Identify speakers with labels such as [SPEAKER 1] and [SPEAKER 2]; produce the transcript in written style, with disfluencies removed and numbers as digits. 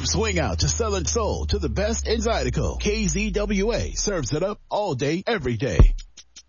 [SPEAKER 1] From swing out to Southern Soul to the best in Zydeco, KZWA serves it up all day, every day.